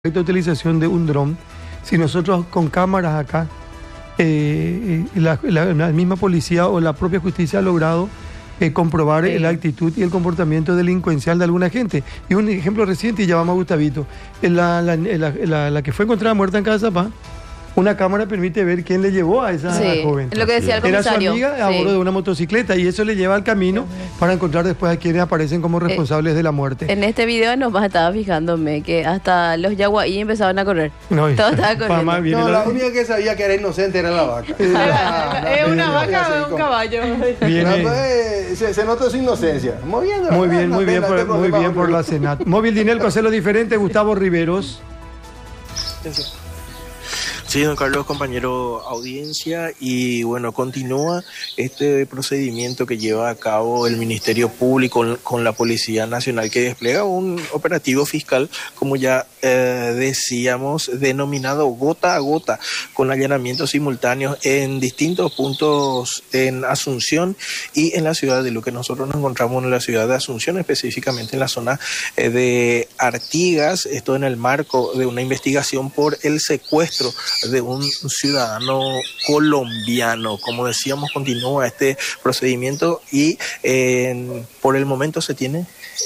la utilización de un dron, si nosotros con cámaras acá, la misma policía o la propia justicia ha logrado comprobar la actitud y el comportamiento delincuencial de alguna gente. Y un ejemplo reciente, y ya vamos a Gustavito, la que fue encontrada muerta en Casa Zapá, una cámara permite ver quién le llevó a esa joven. Lo que decía el comisario. Era su amiga a bordo de una motocicleta y eso le lleva al camino para encontrar después a quienes aparecen como responsables de la muerte. En este video nomás estaba fijándome que hasta los yaguaí empezaban a correr. No, todo estaba corriendo. No, la única que sabía que era inocente era la vaca. ¿Es una vaca o un caballo? Se nota su inocencia. Moviendo. Muy bien por la Senat. Móvil Dinelco, hacerlo diferente. Gustavo Riveros. Sí, don Carlos, compañero audiencia, y bueno, continúa este procedimiento que lleva a cabo el Ministerio Público con la Policía Nacional, que despliega un operativo fiscal, como ya decíamos, denominado Gota a Gota, con allanamientos simultáneos en distintos puntos en Asunción y en la ciudad de Luque. Nosotros nos encontramos en la ciudad de Asunción, específicamente en la zona de Artigas, esto en el marco de una investigación por el secuestro de un ciudadano colombiano. Como decíamos, continúa este procedimiento y por el momento se tiene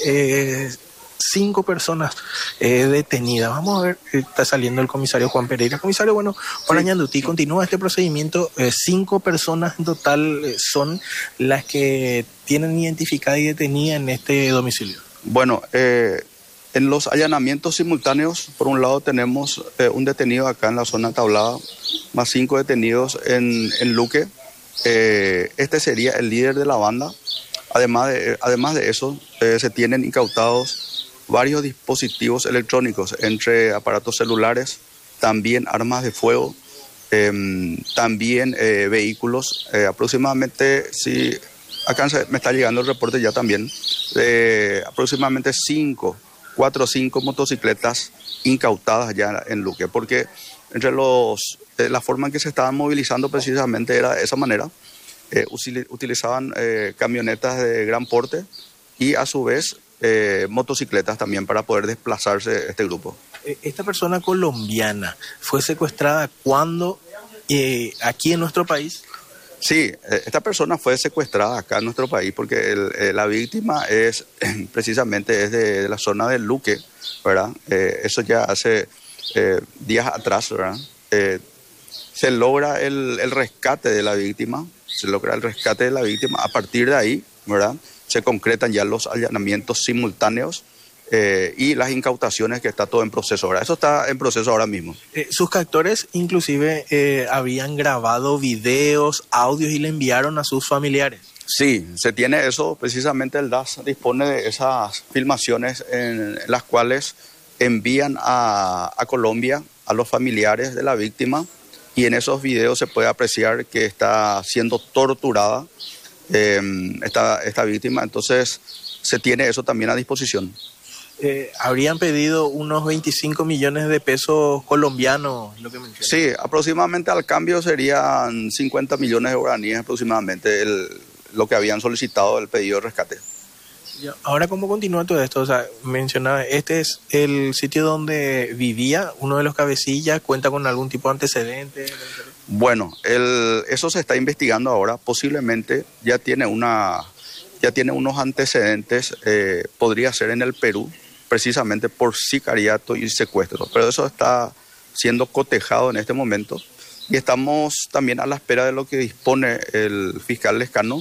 5 personas detenidas. Vamos a ver, está saliendo el comisario Juan Pereira. Comisario, bueno, por Ñandutí continúa este procedimiento. 5 personas en total son las que tienen identificada y detenida en este domicilio. Bueno, en los allanamientos simultáneos, por un lado tenemos un detenido acá en la zona Tablada, más 5 detenidos en Luque. Este sería el líder de la banda. Además de eso, se tienen incautados varios dispositivos electrónicos, entre aparatos celulares, también armas de fuego, también vehículos. Aproximadamente, si acá me está llegando el reporte ya también, aproximadamente 4 o 5 motocicletas incautadas ya en Luque, porque entre la forma en que se estaban movilizando precisamente era de esa manera. Utilizaban camionetas de gran porte y a su vez motocicletas también para poder desplazarse este grupo. Esta persona colombiana fue secuestrada ¿cuándo aquí en nuestro país? Sí, esta persona fue secuestrada acá en nuestro país porque la víctima precisamente es de la zona de Luque, ¿verdad? Eso ya hace días atrás, ¿verdad? Se logra el rescate de la víctima, a partir de ahí, ¿verdad? Se concretan ya los allanamientos simultáneos y las incautaciones, que está todo en proceso ahora. Eso está en proceso ahora mismo. Sus captores inclusive habían grabado videos, audios y le enviaron a sus familiares. Sí, se tiene eso. Precisamente el DAS dispone de esas filmaciones en las cuales envían a Colombia a los familiares de la víctima, y en esos videos se puede apreciar que está siendo torturada esta víctima. Entonces se tiene eso también a disposición. Habrían pedido unos 25 millones de pesos colombianos, lo que mencioné. Sí, aproximadamente al cambio serían 50 millones de guaraníes aproximadamente lo que habían solicitado el pedido de rescate. Ahora, ¿cómo continúa todo esto? O sea, mencionaba, este es el sitio donde vivía uno de los cabecillas, ¿cuenta con algún tipo de antecedente? Bueno, eso se está investigando ahora, posiblemente ya tiene unos antecedentes, podría ser en el Perú, precisamente por sicariato y secuestro, pero eso está siendo cotejado en este momento y estamos también a la espera de lo que dispone el fiscal Lescano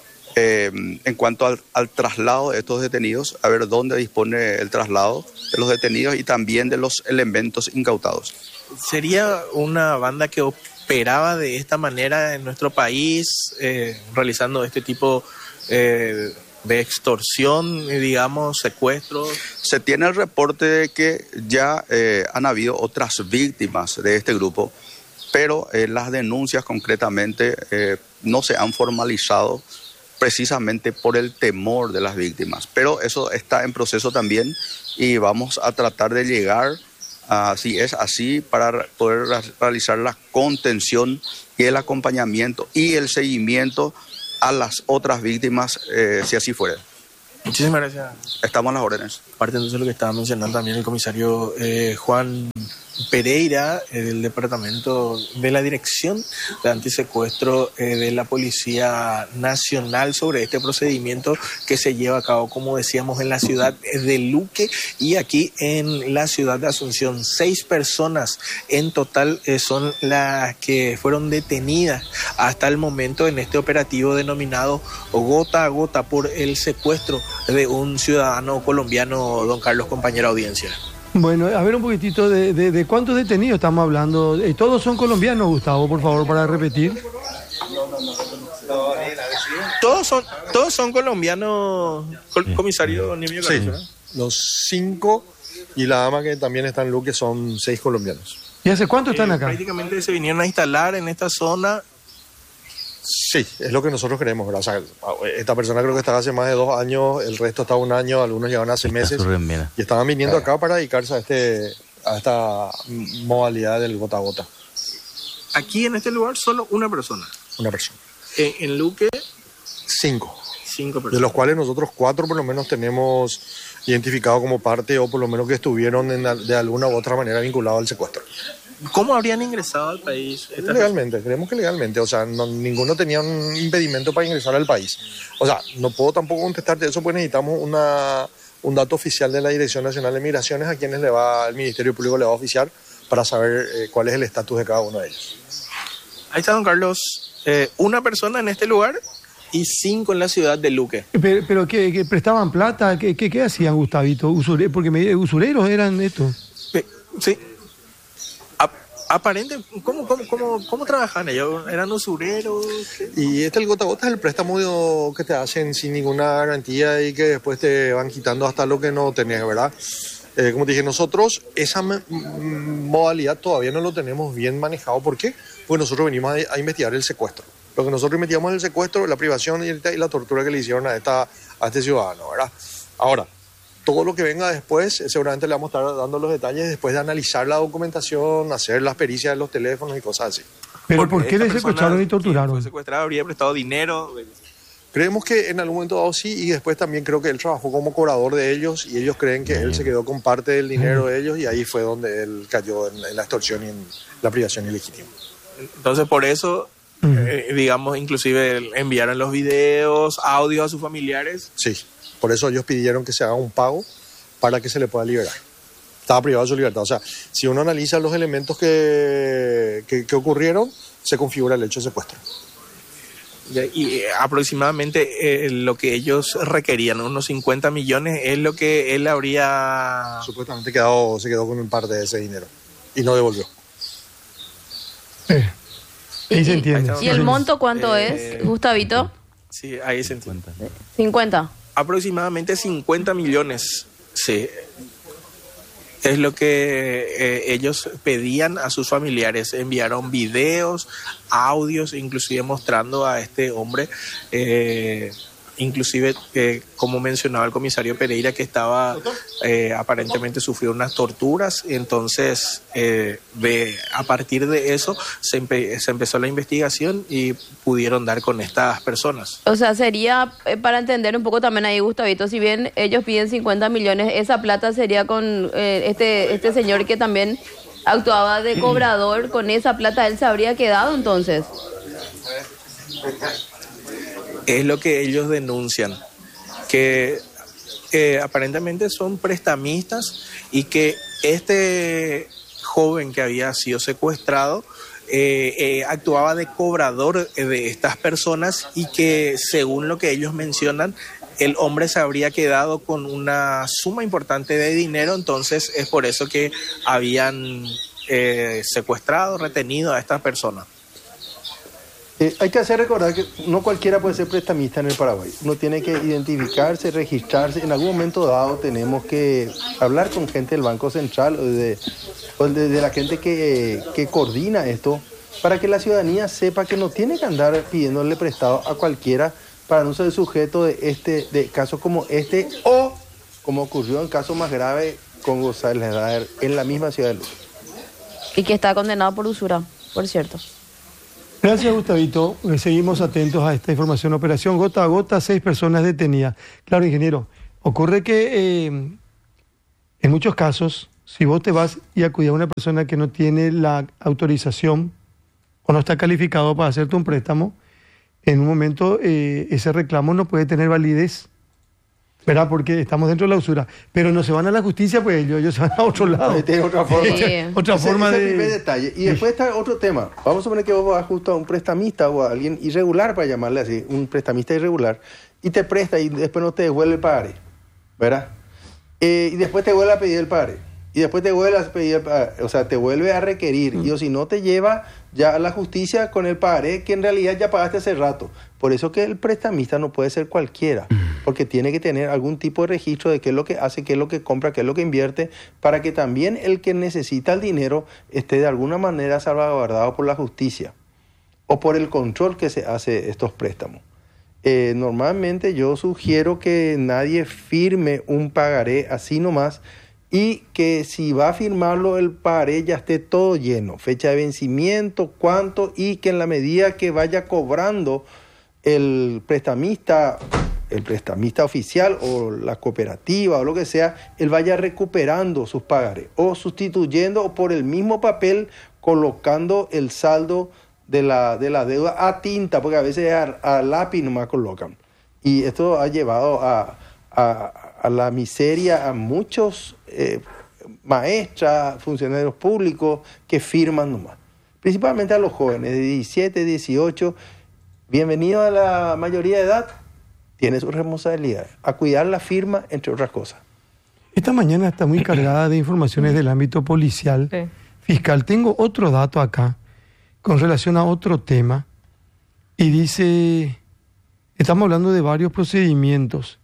en cuanto al traslado de estos detenidos, a ver dónde dispone el traslado de los detenidos y también de los elementos incautados. ¿Sería una banda que operaba de esta manera en nuestro país, realizando este tipo de extorsión, digamos, secuestros? Se tiene el reporte de que ya han habido otras víctimas de este grupo, pero las denuncias concretamente no se han formalizado precisamente por el temor de las víctimas. Pero eso está en proceso también y vamos a tratar de llegar, si es así, para poder realizar la contención y el acompañamiento y el seguimiento a las otras víctimas, si así fuera. Muchísimas gracias. Estamos a las órdenes. aparte entonces lo que estaba mencionando también el comisario Juan Pereira, del departamento de la Dirección de Antisecuestro de la Policía Nacional, sobre este procedimiento que se lleva a cabo, como decíamos, en la ciudad de Luque y aquí en la ciudad de Asunción. 6 personas en total son las que fueron detenidas hasta el momento en este operativo denominado Gota a Gota por el secuestro de un ciudadano colombiano, don Carlos, compañera audiencia. Bueno, a ver un poquitito de cuántos detenidos estamos hablando. Todos son colombianos, Gustavo, por favor, para repetir. Todos son colombianos, comisario Nimio Carrizo, Sí, los 5 y la dama que también está en Luque son 6 colombianos. ¿Y hace cuánto están acá? Prácticamente se vinieron a instalar en esta zona. Sí, es lo que nosotros creemos, ¿verdad? O sea, esta persona creo que estaba hace más de 2 años, el resto está 1 año, algunos llevan hace meses y estaban viniendo acá para dedicarse a esta modalidad del gota a gota. Aquí en este lugar solo una persona. Una persona. En Luque, 5. 5 personas. De los cuales nosotros 4 por lo menos tenemos identificado como parte o por lo menos que estuvieron de alguna u otra manera vinculados al secuestro. ¿Cómo habrían ingresado al país? Legalmente, creemos que legalmente, o sea, ninguno tenía un impedimento para ingresar al país. O sea, no puedo tampoco contestarte eso, pues necesitamos un dato oficial de la Dirección Nacional de Migraciones a quienes el Ministerio Público le va a oficiar para saber cuál es el estatus de cada uno de ellos. Ahí está, don Carlos. Una persona en este lugar y 5 en la ciudad de Luque. ¿Pero qué prestaban plata? ¿Qué hacían, Gustavito? Porque usureros eran estos. Sí. Aparente, ¿cómo trabajan ellos? ¿Eran usureros? Y el gota a gota es el préstamo que te hacen sin ninguna garantía y que después te van quitando hasta lo que no tenés, ¿verdad? Como te dije, nosotros esa modalidad todavía no lo tenemos bien manejado. ¿Por qué? Porque nosotros venimos a investigar el secuestro. Lo que nosotros investigamos es el secuestro, la privación y la tortura que le hicieron a este ciudadano, ¿verdad? Ahora, todo lo que venga después, seguramente le vamos a estar dando los detalles después de analizar la documentación, hacer las pericias de los teléfonos y cosas así. ¿Pero por qué le secuestraron y torturaron? Fue secuestrado, habría prestado dinero. Creemos que en algún momento dado sí, y después también creo que él trabajó como cobrador de ellos y ellos creen que él se quedó con parte del dinero de ellos y ahí fue donde él cayó en la extorsión y en la privación ilegítima. Entonces por eso, digamos, inclusive enviaron los videos, audios a sus familiares. Sí. Por eso ellos pidieron que se haga un pago para que se le pueda liberar. Estaba privado de su libertad. O sea, si uno analiza los elementos que ocurrieron, se configura el hecho de secuestro. Y aproximadamente lo que ellos requerían, unos 50 millones, es lo que él habría... Supuestamente se quedó con un parte de ese dinero y no devolvió. Ahí se entiende. ¿Y el monto cuánto es, Gustavito? Sí, ahí se entiende. 50. Aproximadamente 50 millones, sí. Es lo que ellos pedían a sus familiares. Enviaron videos, audios, inclusive mostrando a este hombre, inclusive, como mencionaba el comisario Pereira, que estaba aparentemente sufrió unas torturas. Entonces, a partir de eso se empezó la investigación y pudieron dar con estas personas. O sea, sería, para entender un poco también ahí, Gustavito, si bien ellos piden 50 millones, esa plata sería con este señor que también actuaba de cobrador. Con esa plata él se habría quedado entonces. Es lo que ellos denuncian, que aparentemente son prestamistas y que este joven que había sido secuestrado actuaba de cobrador de estas personas y que, según lo que ellos mencionan, el hombre se habría quedado con una suma importante de dinero. Entonces es por eso que habían secuestrado, retenido a estas personas. Hay que hacer recordar que no cualquiera puede ser prestamista en el Paraguay. Uno tiene que identificarse, registrarse. En algún momento dado tenemos que hablar con gente del Banco Central o de la gente que coordina esto, para que la ciudadanía sepa que no tiene que andar pidiéndole prestado a cualquiera para no ser sujeto de casos como este, o como ocurrió en casos más graves con González Daer en la misma ciudad de Luque. Y que está condenado por usura, por cierto. Gracias, Gustavito. Seguimos atentos a esta información. Operación Gota a Gota, 6 personas detenidas. Claro, ingeniero, ocurre que En muchos casos, si vos te vas y acudís a una persona que no tiene la autorización o no está calificado para hacerte un préstamo, en un momento ese reclamo no puede tener validez, ¿verdad? Porque estamos dentro de la usura. Pero no se van a la justicia, pues ellos se van a otro lado. Tiene otra forma. Sí. Otra forma Ese de... es el primer detalle. Y después está otro tema. Vamos a suponer que vos vas justo a un prestamista o a alguien irregular, para llamarle así, un prestamista irregular, y te presta y después no te devuelve el pagaré, ¿verdad? Y después te vuelve a pedir el pagaré. Y después te vuelve a pedir el pagaré. O sea, te vuelve a requerir. Y o si no, te lleva ya a la justicia con el pagaré que en realidad ya pagaste hace rato. Por eso que el prestamista no puede ser cualquiera. Porque tiene que tener algún tipo de registro de qué es lo que hace, qué es lo que compra, qué es lo que invierte, para que también el que necesita el dinero esté de alguna manera salvaguardado por la justicia o por el control que se hace estos préstamos. Normalmente yo sugiero que nadie firme un pagaré así nomás, y que si va a firmarlo el pagaré ya esté todo lleno, fecha de vencimiento, cuánto, y que en la medida que vaya cobrando el prestamista oficial o la cooperativa o lo que sea, él vaya recuperando sus pagarés o sustituyendo o por el mismo papel colocando el saldo de la deuda a tinta, porque a veces a lápiz nomás colocan. Y esto ha llevado a la miseria a muchos maestras, funcionarios públicos que firman nomás. Principalmente a los jóvenes de 17, 18, bienvenidos a la mayoría de edad, tiene su responsabilidad, a cuidar la firma, entre otras cosas. Esta mañana está muy cargada de informaciones del ámbito policial, fiscal. Tengo otro dato acá con relación a otro tema y dice, estamos hablando de varios procedimientos.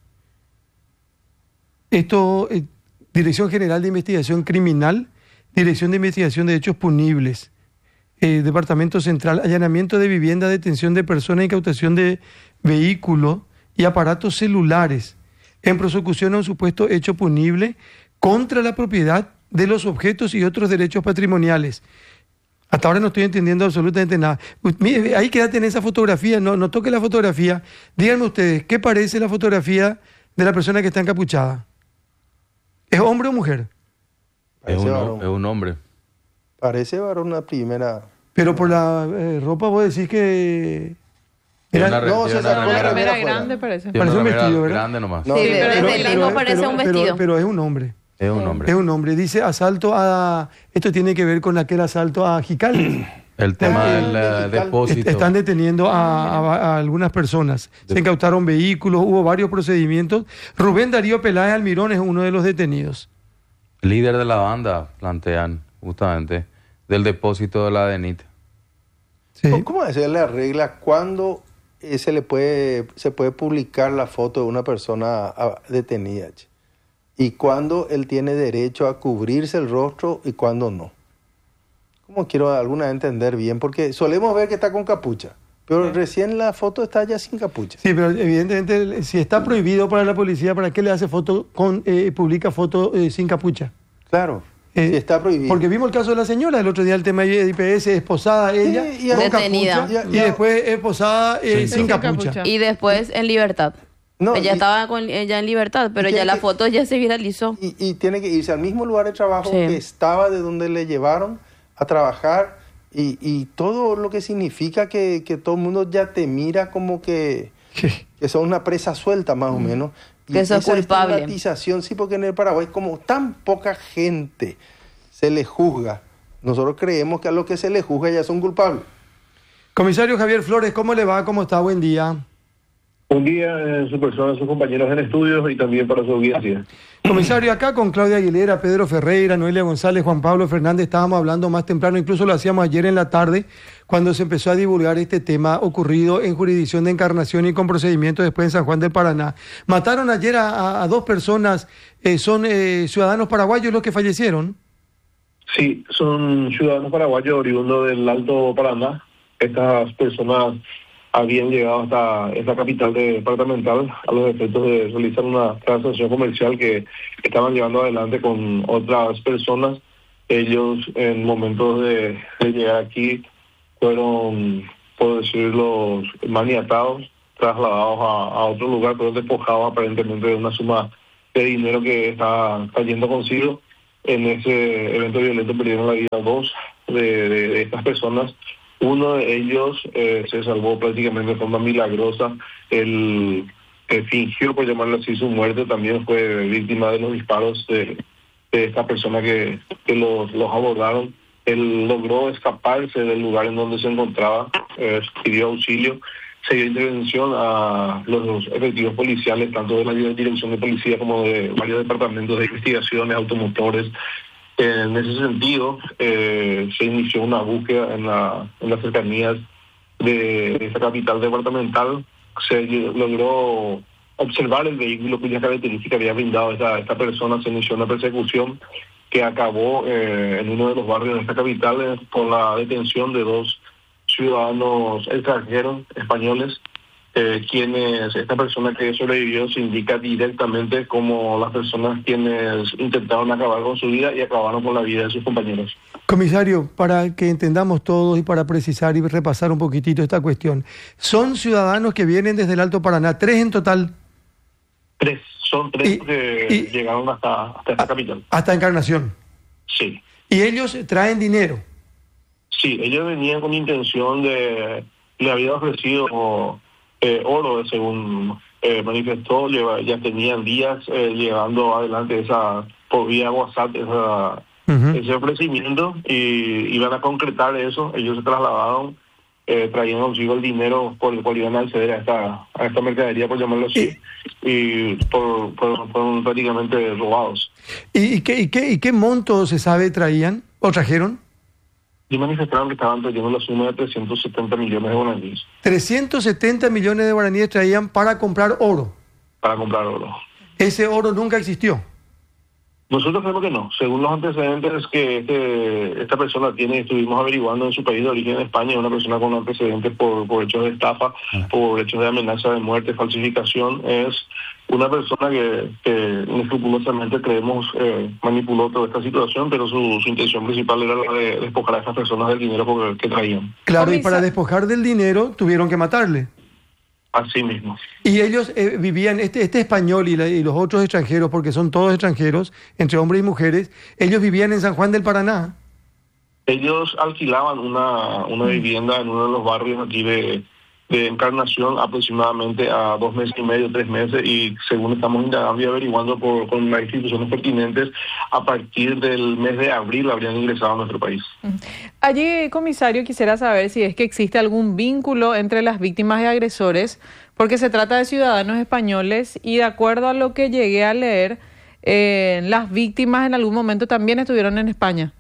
Esto, Dirección General de Investigación Criminal, Dirección de Investigación de Hechos Punibles, Departamento Central, allanamiento de vivienda, detención de personas, incautación de vehículos y aparatos celulares en prosecución a un supuesto hecho punible contra la propiedad de los objetos y otros derechos patrimoniales. Hasta ahora no estoy entendiendo absolutamente nada. Mire, ahí quédate en esa fotografía, no toque la fotografía. Díganme ustedes, ¿qué parece la fotografía de la persona que está encapuchada? ¿Es hombre o mujer? Es un hombre. Parece varón una primera. Pero por la ropa vos decís que... Una remera grande parece. Parece un vestido, ¿verdad? Grande nomás. Sí, pero desde lejos parece un vestido. Pero es un hombre. Es un hombre. Es un hombre. Dice asalto a... Esto tiene que ver con aquel asalto a Jicali. El tema del depósito. Están deteniendo a algunas personas. Se incautaron vehículos, hubo varios procedimientos. Rubén Darío Peláez Almirón es uno de los detenidos. Líder de la banda, plantean justamente, del depósito de la DENIT. Sí. ¿Cómo es la regla cuando se puede publicar la foto de una persona detenida? Y cuándo él tiene derecho a cubrirse el rostro y cuándo no. ¿Cómo quiero alguna vez entender bien? Porque solemos ver que está con capucha, pero recién la foto está ya sin capucha. Sí, pero evidentemente si está prohibido para la policía, ¿para qué le hace foto publica foto sin capucha? Claro, si está prohibido. Porque vimos el caso de la señora, el otro día el tema de IPS, esposada ella, Sí, con detenida. capucha, y después esposada sin capucha. Y después en libertad. No, ella estaba con ella en libertad, pero ya la foto ya se viralizó. Y tiene que irse al mismo lugar de trabajo Sí. que estaba, de donde le llevaron a trabajar, y todo lo que significa que todo el mundo ya te mira como que son una presa suelta más o menos. Y Que sos esa culpable. estigmatización, sí, porque en el Paraguay como tan poca gente se le juzga, nosotros creemos que a los que se les juzga ya son culpables. Comisario Javier Flores, ¿cómo le va? ¿Cómo está? Buen día. Un día su persona, sus compañeros en estudios y también para su audiencia. Comisario, acá con Claudia Aguilera, Pedro Ferreira, Noelia González, Juan Pablo Fernández, estábamos hablando más temprano, incluso lo hacíamos ayer en la tarde, cuando se empezó a divulgar este tema ocurrido en jurisdicción de Encarnación y con procedimiento después en San Juan del Paraná. Mataron ayer a dos personas, son ciudadanos paraguayos los que fallecieron. Sí, son ciudadanos paraguayos oriundos del Alto Paraná. Estas personas habían llegado hasta esta capital departamental a los efectos de realizar una transacción comercial que estaban llevando adelante con otras personas. Ellos, en momentos de llegar aquí, fueron, por decirlo, maniatados, trasladados a otro lugar, pero despojados aparentemente de una suma dinero que está cayendo consigo. En ese evento violento perdieron la vida dos de estas personas. Uno de ellos se salvó prácticamente de forma milagrosa. Él fingió, por llamarlo así, su muerte. También fue víctima de los disparos de esta persona que los abordaron. Él logró escaparse del lugar en donde se encontraba, pidió auxilio. Se dio intervención a los efectivos policiales, tanto de la Dirección de Policía como de varios departamentos de investigaciones, automotores. En ese sentido, se inició una búsqueda en las cercanías de esta capital departamental. Se logró observar el vehículo cuya característica había brindado esta persona. Se inició una persecución que acabó en uno de los barrios de esta capital con la detención de dos ciudadanos extranjeros españoles, quienes esta persona que sobrevivió se indica directamente como las personas quienes intentaron acabar con su vida y acabaron con la vida de sus compañeros. Comisario, para que entendamos todos y para precisar y repasar un poquitito esta cuestión, ¿son ciudadanos que vienen desde el Alto Paraná? ¿3 en total? Son tres que llegaron hasta esta capital. ¿Hasta Encarnación? Sí. ¿Y ellos traen dinero? Sí, ellos venían con intención le había ofrecido oro, según manifestó. Ya tenían días llevando adelante por vía WhatsApp ese ofrecimiento, y iban a concretar eso. Ellos se trasladaron, traían consigo el dinero por el cual iban a acceder a esta mercadería, por llamarlo así, y fueron prácticamente robados. ¿Y qué monto se sabe traían o trajeron? Y manifestaron que estaban trayendo la suma de 370 millones de guaraníes. 370 millones de guaraníes traían para comprar oro. Para comprar oro. ¿Ese oro nunca existió? Nosotros creemos que no. Según los antecedentes que esta persona tiene, estuvimos averiguando en su país de origen, en España, una persona con antecedentes por hechos de estafa, por hechos de amenaza de muerte, falsificación. Es una persona que inescrupulosamente creemos manipuló toda esta situación, pero su intención principal era la de despojar a estas personas del dinero que traían. Claro, y para despojar del dinero tuvieron que matarle. Así mismo. Y ellos vivían, este español y los otros extranjeros, porque son todos extranjeros, entre hombres y mujeres, ellos vivían en San Juan del Paraná. Ellos alquilaban una vivienda en uno de los barrios aquí de Encarnación, aproximadamente a 2 meses y medio, 3 meses, y según estamos indagando y averiguando con las instituciones pertinentes, a partir del mes de abril habrían ingresado a nuestro país. Allí, comisario, quisiera saber si es que existe algún vínculo entre las víctimas y agresores, porque se trata de ciudadanos españoles y de acuerdo a lo que llegué a leer, las víctimas en algún momento también estuvieron en España.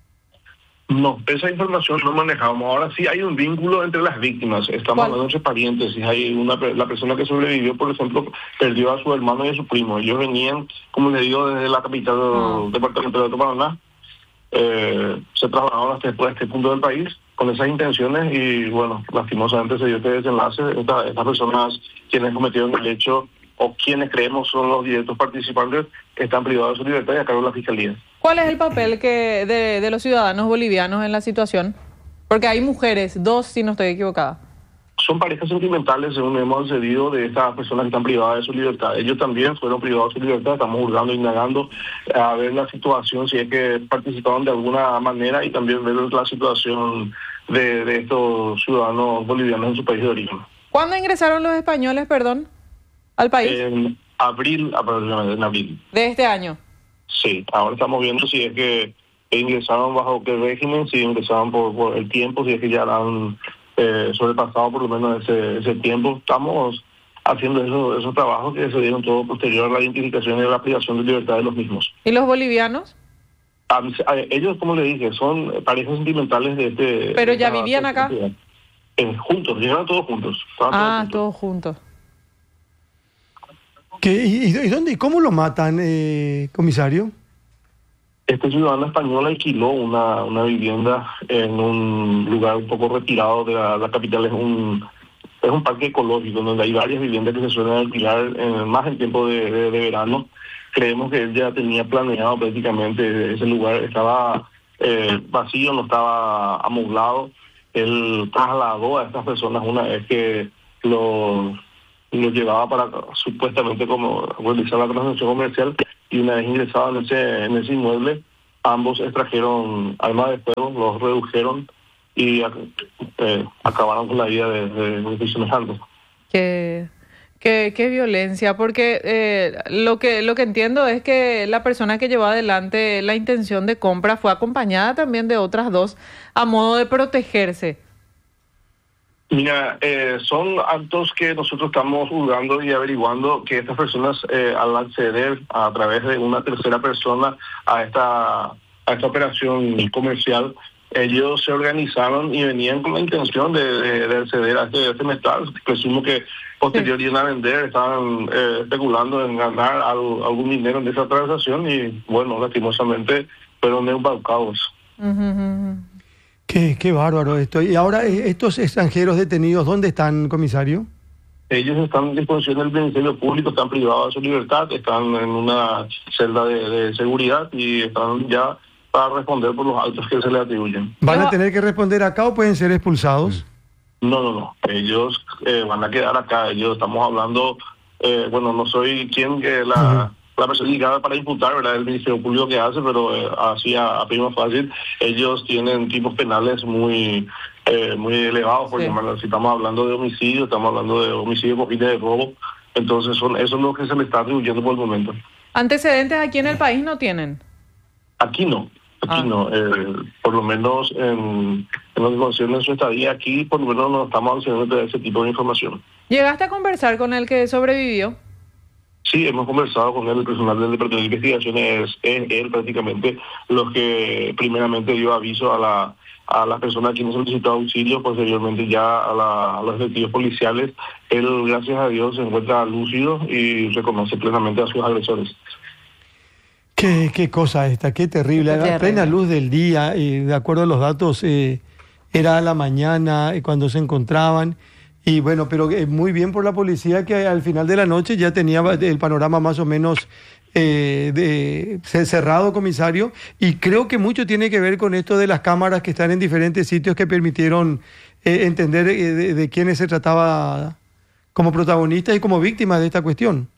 No, esa información no manejamos. Ahora sí hay un vínculo entre las víctimas. Estamos hablando entre parientes. Hay la persona que sobrevivió, por ejemplo, perdió a su hermano y a su primo. Ellos venían, como le digo, desde la capital del departamento de Alto Paraná. Se trasladaron hasta este punto del país con esas intenciones y, bueno, lastimosamente se dio este desenlace. Estas personas quienes cometieron el hecho o quienes creemos son los directos participantes están privados de su libertad y a cargo de la Fiscalía. ¿Cuál es el papel de los ciudadanos bolivianos en la situación? Porque hay mujeres, 2 si no estoy equivocada. Son parejas sentimentales, según hemos accedido, de estas personas que están privadas de su libertad. Ellos también fueron privados de su libertad. Estamos hurgando, indagando a ver la situación, si es que participaron de alguna manera, y también ver la situación de estos ciudadanos bolivianos en su país de origen. ¿Cuándo ingresaron los españoles, perdón, al país? En abril, aproximadamente, en abril. ¿De este año? Sí, ahora estamos viendo si es que ingresaron bajo qué régimen, si ingresaron por el tiempo, si es que ya han sobrepasado por lo menos ese tiempo. Estamos haciendo esos trabajos que se dieron todo posterior a la identificación y la privación de libertad de los mismos. ¿Y los bolivianos? Ellos, como le dije, son parejas sentimentales de este... ¿Pero ya vivían acá? Juntos, llegaron todos juntos. Todos juntos. ¿Y dónde y cómo lo matan, comisario? Este ciudadano español alquiló una vivienda en un lugar un poco retirado de la capital. Es un parque ecológico donde hay varias viviendas que se suelen alquilar más en tiempo de verano. Creemos que él ya tenía planeado prácticamente ese lugar. Estaba vacío, no estaba amoblado. Él trasladó a estas personas una vez que los los llevaba para supuestamente como realizar la transacción comercial, y una vez ingresados en ese inmueble, ambos extrajeron armas de fuego, los redujeron y acabaron con la vida de un semejante. Qué violencia, porque lo que entiendo es que la persona que llevó adelante la intención de compra fue acompañada también de otras dos a modo de protegerse. Mira, son actos que nosotros estamos juzgando y averiguando que estas personas al acceder a través de una tercera persona a esta operación comercial, ellos se organizaron y venían con la intención de acceder a este metal. Presumo que posterior iban a vender, estaban especulando en ganar algún dinero en esa transacción y, bueno, lastimosamente fueron embaucados. Qué bárbaro esto. Y ahora, estos extranjeros detenidos, ¿dónde están, comisario? Ellos están en disposición del Ministerio Público, están privados de su libertad, están en una celda de seguridad y están ya para responder por los actos que se les atribuyen. ¿Van a tener que responder acá o pueden ser expulsados? No. Ellos van a quedar acá. Estamos hablando, no soy quien que la persona indicada para imputar, ¿verdad? El Ministerio Público que hace, pero así a prima fácil, ellos tienen tipos penales muy elevados, por llamarlo así. Estamos hablando de homicidio, estamos hablando de homicidio con fines de robo. Entonces eso es lo que se le está atribuyendo por el momento. ¿Antecedentes aquí en el país no tienen? Aquí no. Por lo menos en lo que concierne su estadía aquí, por lo menos no estamos haciendo de ese tipo de información. ¿Llegaste a conversar con el que sobrevivió? Sí, hemos conversado con él, el personal del Departamento de Investigaciones, es él prácticamente los que primeramente dio aviso a las personas que solicitó auxilio, posteriormente ya a los detectives policiales. Él, gracias a Dios, se encuentra lúcido y reconoce plenamente a sus agresores. Qué cosa esta, qué terrible. A la plena luz del día, de acuerdo a los datos, era a la mañana cuando se encontraban. Y bueno, pero muy bien por la policía que al final de la noche ya tenía el panorama más o menos cerrado, comisario. Y creo que mucho tiene que ver con esto de las cámaras que están en diferentes sitios que permitieron entender de quiénes se trataba como protagonistas y como víctimas de esta cuestión.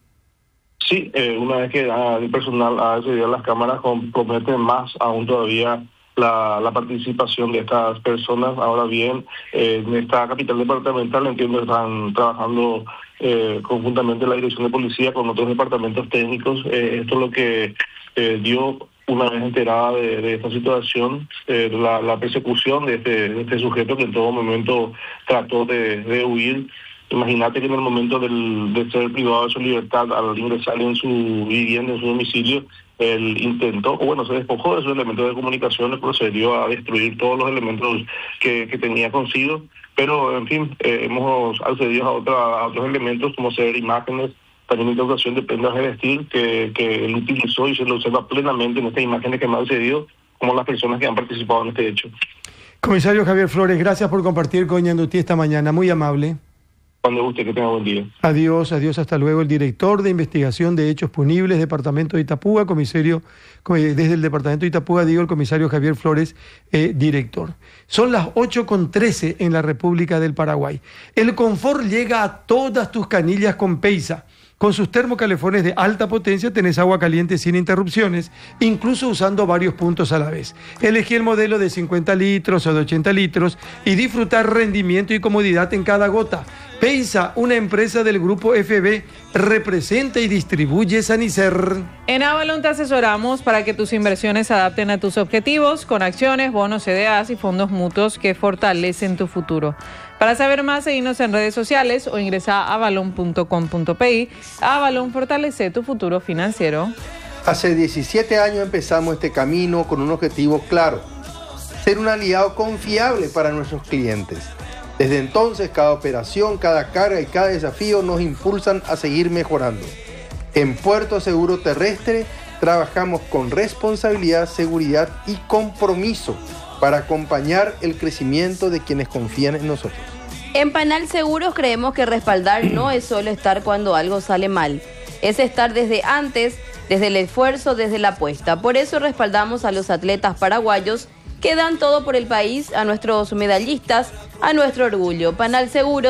Sí, una vez que el personal ha accedido a las cámaras, compromete más aún todavía la participación de estas personas. Ahora bien, en esta capital departamental entiendo que están trabajando conjuntamente la Dirección de Policía con otros departamentos técnicos. Esto es lo que dio, una vez enterada de esta situación, la persecución de este sujeto que en todo momento trató de huir. Imagínate que en el momento de ser privado de su libertad, al ingresar en su vivienda, en su domicilio, él intentó, se despojó de sus elementos de comunicación y procedió a destruir todos los elementos que tenía consigo. Pero, en fin, hemos accedido a otros elementos, como ser imágenes, también interrogación de prendas de vestir, que él utilizó y se lo observa plenamente en estas imágenes que me han accedido, como las personas que han participado en este hecho. Comisario Javier Flores, gracias por compartir con Ñandutí esta mañana, muy amable. Cuando guste, que tenga buen día. Adiós, hasta luego. El director de Investigación de Hechos Punibles, Departamento de Itapúa, comisario, desde el Departamento de Itapúa, el comisario Javier Flores, director. Son las 8:13 en la República del Paraguay. El confort llega a todas tus canillas con Peisa. Con sus termocalefones de alta potencia tenés agua caliente sin interrupciones, incluso usando varios puntos a la vez. Elegí el modelo de 50 litros o de 80 litros y disfrutar rendimiento y comodidad en cada gota. Peisa, una empresa del grupo FB, representa y distribuye Sanicer. En Avalon te asesoramos para que tus inversiones se adapten a tus objetivos con acciones, bonos, CDAs y fondos mutuos que fortalecen tu futuro. Para saber más, seguinos en redes sociales o ingresa a avalon.com.pi. Avalon, fortalece tu futuro financiero. Hace 17 años empezamos este camino con un objetivo claro: ser un aliado confiable para nuestros clientes. Desde entonces, cada operación, cada carga y cada desafío nos impulsan a seguir mejorando. En Puerto Seguro Terrestre trabajamos con responsabilidad, seguridad y compromiso para acompañar el crecimiento de quienes confían en nosotros. En Panal Seguros creemos que respaldar no es solo estar cuando algo sale mal, es estar desde antes, desde el esfuerzo, desde la apuesta. Por eso respaldamos a los atletas paraguayos que dan todo por el país, a nuestros medallistas, a nuestro orgullo. Panal Seguros,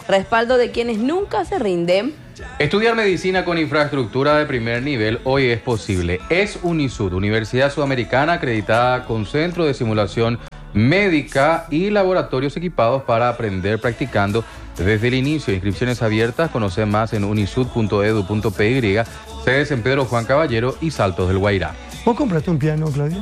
Respaldo de quienes nunca se rinden. Estudiar medicina con infraestructura de primer nivel hoy es posible. Es UNISUD, Universidad Sudamericana acreditada con centro de simulación médica y laboratorios equipados para aprender practicando desde el inicio. Inscripciones abiertas, conoce más en unisud.edu.py, sedes en Pedro Juan Caballero y Saltos del Guairá. ¿Vos compraste un piano, Claudia?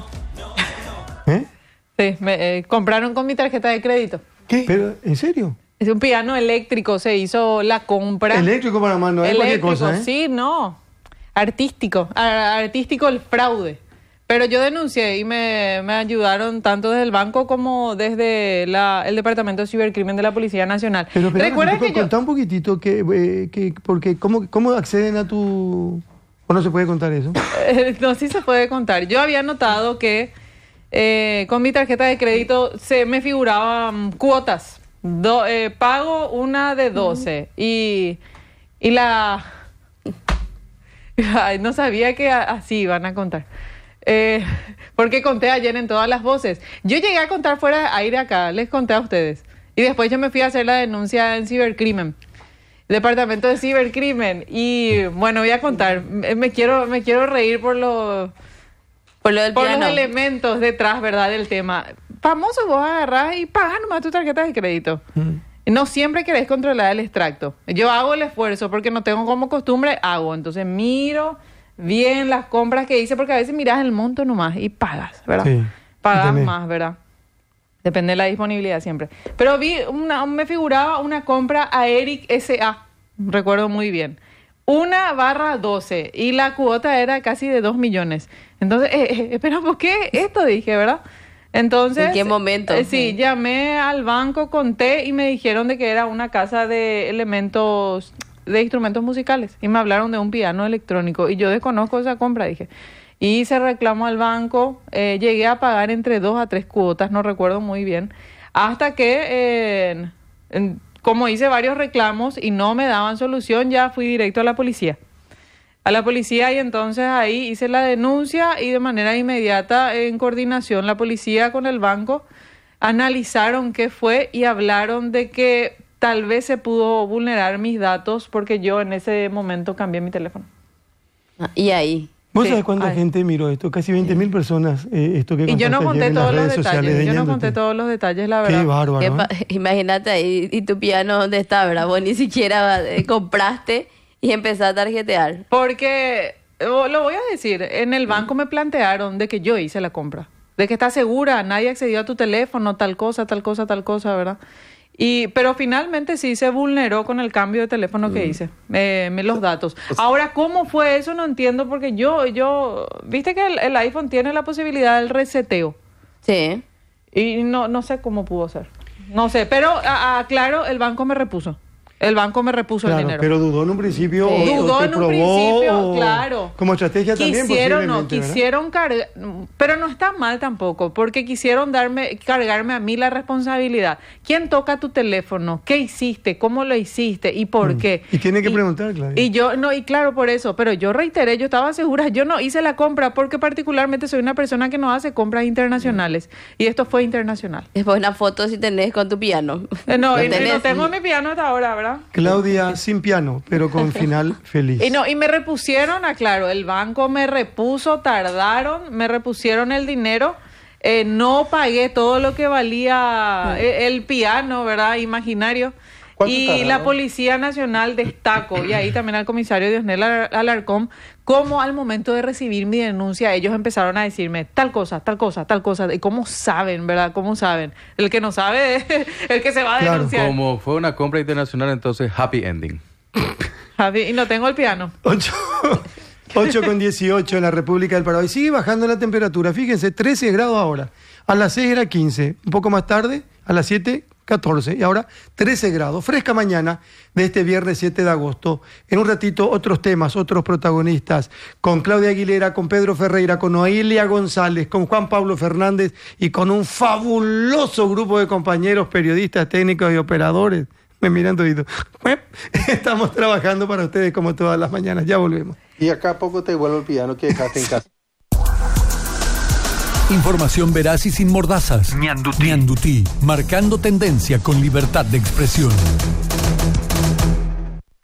Sí, me compraron con mi tarjeta de crédito. ¿Qué? ¿Pero en serio? Es un piano eléctrico, se hizo la compra. Eléctrico para más, no es cualquier cosa, ¿eh? Sí, no. Artístico el fraude. Pero yo denuncié y me ayudaron tanto desde el banco como desde el Departamento de Cibercrimen de la Policía Nacional. Pero recuerda que contá un poquitito porque ¿cómo acceden a tu...? ¿O no se puede contar eso? No, sí se puede contar. Yo había notado que con mi tarjeta de crédito se me figuraban cuotas. Pago una de 12 y la... Ay, no sabía que así iban a contar. Porque conté ayer en todas las voces. Yo llegué a contar fuera de aire acá, les conté a ustedes. Y después yo me fui a hacer la denuncia en Cibercrimen. Departamento de Cibercrimen. Y bueno, voy a contar. Me quiero reír por los elementos detrás, ¿verdad? Del tema. Famoso, vos agarrás y pagás nomás tu tarjeta de crédito. No siempre querés controlar el extracto. Yo hago el esfuerzo porque no tengo como costumbre, hago. Entonces miro bien las compras que hice, porque a veces miras el monto nomás y pagas, ¿verdad? Sí, pagas más, ¿verdad? Depende de la disponibilidad siempre. Pero me figuraba una compra a Eric S.A., recuerdo muy bien. 1/12 y la cuota era casi de 2 millones. Entonces, espera, ¿por qué esto? Dije, ¿verdad? Entonces, ¿en qué momento? Sí, llamé al banco, conté y me dijeron de que era una casa de de instrumentos musicales y me hablaron de un piano electrónico y yo desconozco esa compra, dije. Hice reclamo al banco, llegué a pagar entre 2 a 3 cuotas, no recuerdo muy bien, hasta que, como hice varios reclamos y no me daban solución, ya fui directo a la policía. Y entonces ahí hice la denuncia y de manera inmediata, en coordinación, la policía con el banco analizaron qué fue y hablaron de que tal vez se pudo vulnerar mis datos porque yo en ese momento cambié mi teléfono. ¿Y ahí? ¿Vos sabés cuánta gente miró esto? Casi 20.000 personas esto que contaste. Y yo no conté todos los detalles. Yo no conté todos los detalles, la verdad. Qué bárbaro. Imagínate ahí, y tu piano dónde está, ¿verdad? Vos ni siquiera compraste y empezaste a tarjetear. Porque, lo voy a decir, en el banco me plantearon de que yo hice la compra. De que estás segura, nadie accedió a tu teléfono, tal cosa, ¿verdad? Pero finalmente sí se vulneró con el cambio de teléfono que hice, los datos. Ahora, ¿cómo fue eso? No entiendo, porque yo viste que el iPhone tiene la posibilidad del reseteo. Sí. Y no sé cómo pudo ser. No sé, pero claro, el banco me repuso. El banco me repuso el dinero. Pero dudó en un principio. Sí. Dudó en un principio, claro. Como estrategia también, quisieron cargar, pero no está mal tampoco, porque quisieron cargarme a mí la responsabilidad. ¿Quién toca tu teléfono? ¿Qué hiciste? ¿Cómo lo hiciste? ¿Y por qué? Y tiene que preguntar, claro. Y claro, por eso, pero yo reiteré, yo estaba segura, yo no hice la compra porque particularmente soy una persona que no hace compras internacionales. Y esto fue internacional. Después una foto si tenés con tu piano. No tengo mi piano hasta ahora, ¿verdad? Claudia sin piano, pero con final feliz. Y me repusieron, claro, el banco me repuso, me repusieron el dinero, no pagué todo lo que valía el piano, ¿verdad? Imaginario. Y la Policía Nacional destaco, y ahí también al comisario Diosnel Alarcón, como al momento de recibir mi denuncia, ellos empezaron a decirme tal cosa, y cómo saben, ¿verdad? ¿Cómo saben? El que no sabe es el que se va a denunciar. Como fue una compra internacional, entonces happy ending. Y no tengo el piano. 8:18 en la República del Paraguay. Sigue bajando la temperatura, fíjense, 13 grados ahora. A las 6 era 15, un poco más tarde, a las 7, 14 y ahora 13 grados. Fresca mañana de este viernes 7 de agosto. En un ratito otros temas, otros protagonistas, con Claudia Aguilera, con Pedro Ferreira, con Noelia González, con Juan Pablo Fernández y con un fabuloso grupo de compañeros, periodistas, técnicos y operadores. Me miran todito. Estamos trabajando para ustedes como todas las mañanas. Ya volvemos. Y acá a poco te vuelvo el piano que dejaste en casa. Información veraz y sin mordazas. Ñandutí. Marcando tendencia con libertad de expresión.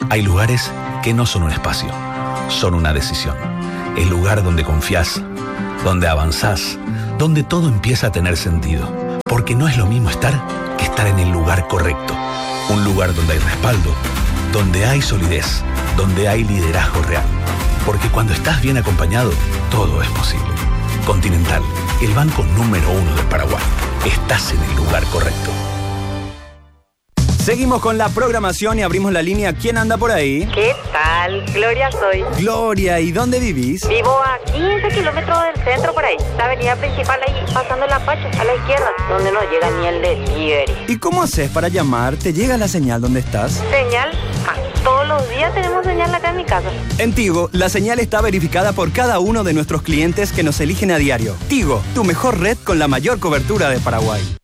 Hay lugares que no son un espacio, son una decisión. El lugar donde confías, donde avanzás, donde todo empieza a tener sentido. Porque no es lo mismo estar que estar en el lugar correcto. Un lugar donde hay respaldo, donde hay solidez, donde hay liderazgo real. Porque cuando estás bien acompañado, todo es posible. Continental, el banco número 1 del Paraguay. Estás en el lugar correcto. Seguimos con la programación y abrimos la línea. ¿Quién anda por ahí? ¿Qué tal? Gloria soy. Gloria, ¿y dónde vivís? Vivo a 15 kilómetros del centro por ahí. La avenida principal ahí, pasando la Pacha, a la izquierda, donde no llega ni el delivery. ¿Y cómo haces para llamar? ¿Te llega la señal donde estás? ¿Señal? Todos los días tenemos señal acá en mi casa. En Tigo, la señal está verificada por cada uno de nuestros clientes que nos eligen a diario. Tigo, tu mejor red con la mayor cobertura de Paraguay.